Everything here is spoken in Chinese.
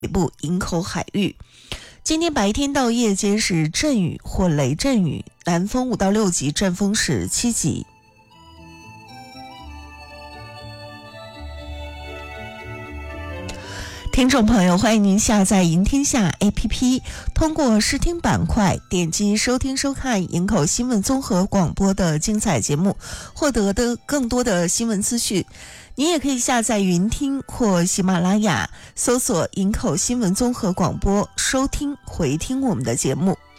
北部营口海域。今天白天到夜间是阵雨或雷阵雨，南风5到6级，阵风是7级。听众朋友，欢迎您下载赢天下 APP， 通过视听板块点击收听收看营口新闻综合广播的精彩节目，获得的更多的新闻资讯。您也可以下载云听或喜马拉雅，搜索营口新闻综合广播，收听回听我们的节目。